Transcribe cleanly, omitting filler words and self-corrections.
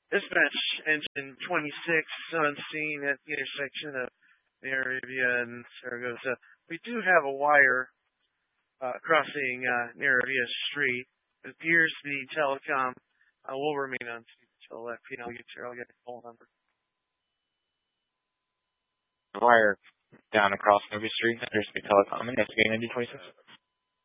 Dispatch engine 26 on scene at the intersection of Narrabia and Saragossa. We do have a wire crossing Narrabia Street. It appears the telecom will remain on scene until that I'll get the phone number. The wire down across Narrabia Street. There's the telecom. And that's 9026.